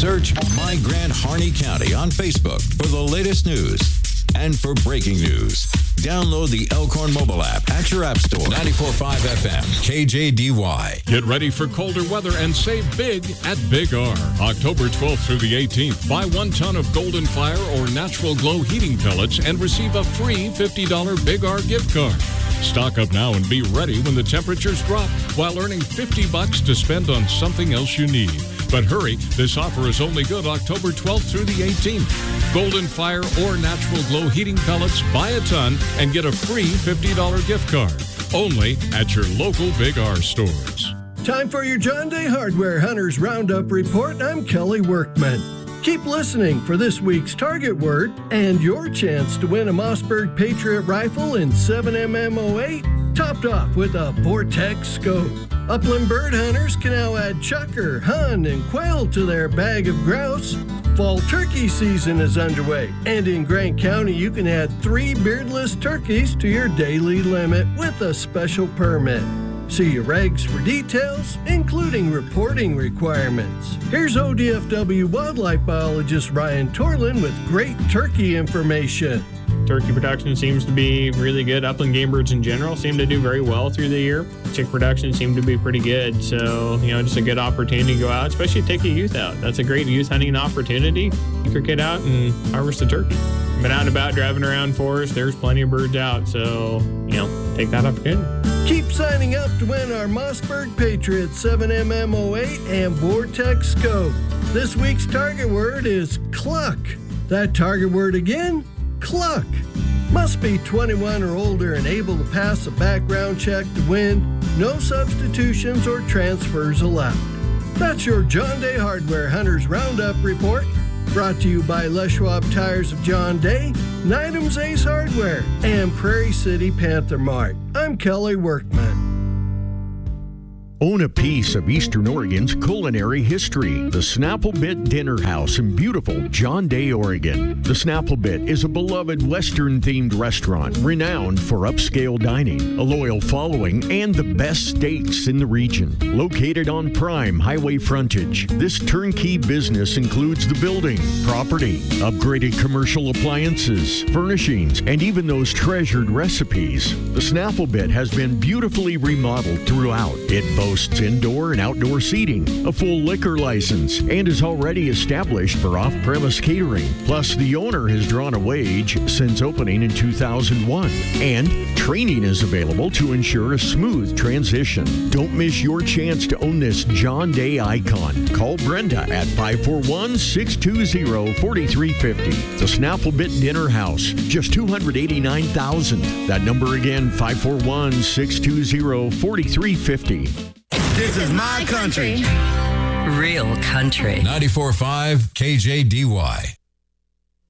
Search My Grand Harney County on Facebook for the latest news. And for breaking news, download the Elkhorn mobile app at your app store. 94.5 FM, KJDY. Get ready for colder weather and save big at Big R. October 12th through the 18th, buy 1 ton of Golden Fire or Natural Glow heating pellets and receive a free $50 Big R gift card. Stock up now and be ready when the temperatures drop while earning $50 to spend on something else you need. But hurry, this offer is only good October 12th through the 18th. Golden Fire or Natural Glow heating pellets, buy a ton and get a free $50 gift card. Only at your local Big R stores. Time for your John Day Hardware Hunters Roundup Report. I'm Kelly Workman. Keep listening for this week's target word and your chance to win a Mossberg Patriot rifle in 7mm08, topped off with a Vortex scope. Upland bird hunters can now add chucker, hun, and quail to their bag of grouse. Fall turkey season is underway, and in Grant County you can add 3 beardless turkeys to your daily limit with a special permit. See your regs for details, including reporting requirements. Here's ODFW wildlife biologist Ryan Torlin with great turkey information. Turkey production seems to be really good. Upland game birds in general seem to do very well through the year. Chick production seemed to be pretty good. So, just a good opportunity to go out, especially take a youth out. That's a great youth hunting opportunity. Take your kid out and harvest a turkey. Been out and about driving around forest. There's plenty of birds out. So, take that opportunity. Keep signing up to win our Mossberg Patriot 7mm08 and Vortex scope. This week's target word is cluck. That target word again? Cluck. Must be 21 or older and able to pass a background check to win. No substitutions or transfers allowed. That's your John Day Hardware Hunters Roundup Report. Brought to you by Les Schwab Tires of John Day, Nydam's Ace Hardware, and Prairie City Panther Mart. I'm Kelly Workman. Own a piece of Eastern Oregon's culinary history. The Snapplebyt Dinner House in beautiful John Day, Oregon. The Snapplebyt is a beloved Western-themed restaurant renowned for upscale dining, a loyal following, and the best steaks in the region. Located on prime highway frontage, this turnkey business includes the building, property, upgraded commercial appliances, furnishings, and even those treasured recipes. The Snapplebyt has been beautifully remodeled throughout. It boasts indoor and outdoor seating, a full liquor license, and is already established for off-premise catering. Plus, the owner has drawn a wage since opening in 2001, and training is available to ensure a smooth transition. Don't miss your chance to own this John Day icon. Call Brenda at 541-620-4350. The Snapplebyt Dinner House, just $289,000. That number again, 541-620-4350. This is my country. Real country. 94.5 KJDY.